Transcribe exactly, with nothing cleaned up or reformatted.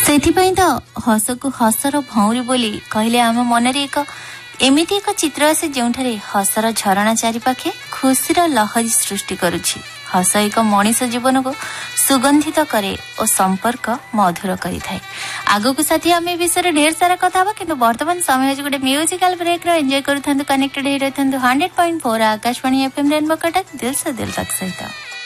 ସେଥିପାଇଁ ତ ହସକୁ ହସର ଭଉଁରୀ ବୋଲି କହିଲେ ଆମ ମନରେ ଏକ ଏମିତି ଏକ ଚିତ୍ର ଆସେ ଯେଉଁଠାରେ ହସର ଝରଣା ଚାରିପାଖେ ଖୁସିର ଲହରୀ ସୃଷ୍ଟି କରୁଛି। ହସ ଏକ ମଣିଷ ଜୀବନକୁ ସୁଗନ୍ଧିତ କରେ ଓ ସମ୍ପର୍କ ମଧୁର କରିଥାଏ। ଆଗକୁ ସାଥୀ ଆମେ ଏ ବିଷୟରେ ଢେର ସାରା କଥା ହବା, କିନ୍ତୁ ବର୍ତ୍ତମାନ ସମୟ ହେଉଛି ଗୋଟେ ମ୍ୟୁଜିକାଲ ବ୍ରେକ୍ର। ଏନ୍ଜୟ କରୁଥାନ୍ତୁ, କନେକ୍ଟେଡ୍ ହେଇ ରହିଥାନ୍ତୁ hundred point four Akashvani FM rainbow Cuttack, ଦିଲ୍ ସେ ଦିଲ୍ ତକ ସହିତ।